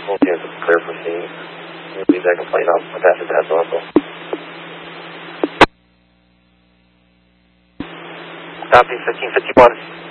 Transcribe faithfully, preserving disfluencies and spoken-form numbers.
Okay, this is clear for scene. We'll leave that complaint off the passenger test also. Copy fifteen fifty-one.